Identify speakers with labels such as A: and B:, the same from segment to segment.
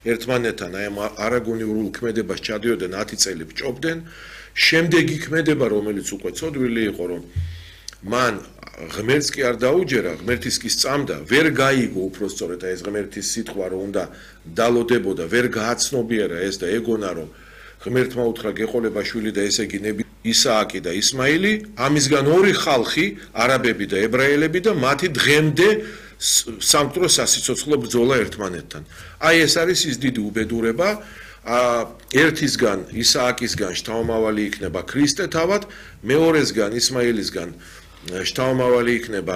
A: ერთმანეთთან აი ამ არაგონიურულ ქმედებას ჩადიოდნენ 10 წელი ბჭობდნენ, შემდეგი ქმედება, რომელიც უკვე ცოდვილი იყო, რომ მან ღმერთს კი არ დაუჯერა, ღმერთის კი სწამდა, ვერ გაიგო უпростоრეთ აი ეს ღმერთის სიტყვა, რომ უნდა დალოდებოდა, ვერ გააცნობიერა ეს და ეგონა, რომ ღმერთმა უთხრა გეყოლება შვილი და ესე იგი ნები ისააკი და ისმაილი, ამისგან ორი ხალხი, არაბები და ებრაელები და მათი დღემდე სამკვდრო სასიცოცხლო ბრძოლა ერთმანეთთან. აი ეს არის ის დიდი უბედურება, ერთისგან ისააკისგან შთამომავალი იქნება ქრისტე თავად, მეორესგან ისმაილისგან შთამომავალი იქნება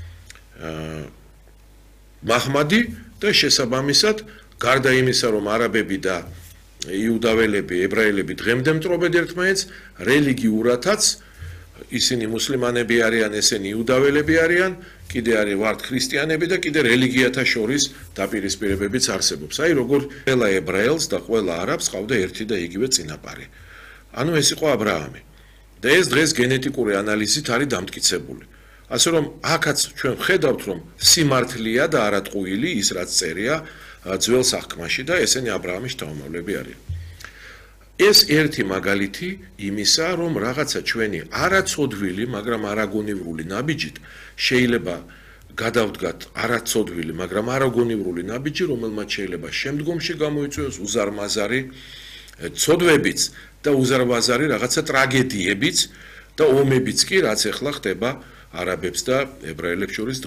A: მაჰმადი და შესაბამისად გარდა იმისა, რომ არაბები და იუდაველები, ებრაელები დღემდე მტრობენ ერთმანეთს, რელიგიურათაც ისინი მუსლიმანები არიან, ესენი იუდაველები არიან, კიდე არის ვართ ქრისტიანები და კიდე რელიგიათა შორის დაპირისპირებებიც არსებობს. აი როგორ ყველა ებრაელს და ყველა არაბს ყავდა ერთი და იგივე წინაპარი. ანუ ეს იყო აბრაამი. და ეს დღეს გენეტიკური ანალიზით არის დამტკიცებული. ასე რომ აქაც ჩვენ ვხედავთ, რომ სიმართლეა და არატყუილი ის რაც წერია ძველ საქმაში და ესენი აბრაამის შთამომავლები არიან. ეს ერთი მაგალითი იმისა, რომ რაღაცა ჩვენი არაცოდვილი, მაგრამ არაგონივრული ნაბიჯით შეიძლება გადავდგათ არაცოდვილი, მაგრამ არაგონივრული ნაბიჯი, რომელმაც შეიძლება შემდგომში გამოიწვიოს უზარმაზარი ცოდვებიც და უზარმაზარი რაღაცა ტრაგედიებიც და ომებიც კი, რაც ახლა ხდება არაბებს და ებრაელებს შორის.